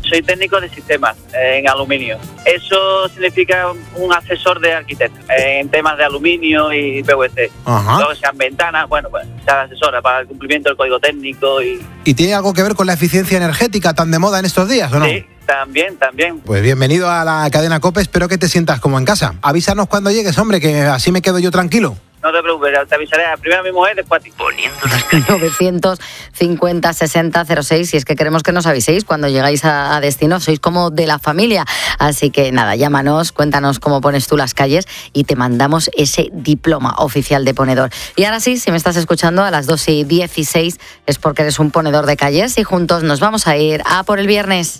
soy técnico de sistemas en aluminio. Eso significa un asesor de arquitecto en temas de aluminio y PVC. Ajá. Todo que sean ventanas, bueno, pues se asesora para el cumplimiento del código técnico y... ¿Y tiene algo que ver con la eficiencia energética tan de moda en estos días, o no? Sí, también. Pues bienvenido a la cadena COPE, espero que te sientas como en casa. Avísanos cuando llegues, hombre, que así me quedo yo tranquilo. No te preocupes, te avisaré primero a mi mujer, después a ti. Poniendo las calles. 950 60 06, si es que queremos que nos aviséis cuando llegáis a destino, sois como de la familia. Así que nada, llámanos, cuéntanos cómo pones tú las calles y te mandamos ese diploma oficial de ponedor. Y ahora sí, si me estás escuchando a las 2:16 es porque eres un ponedor de calles y juntos nos vamos a ir a por el viernes.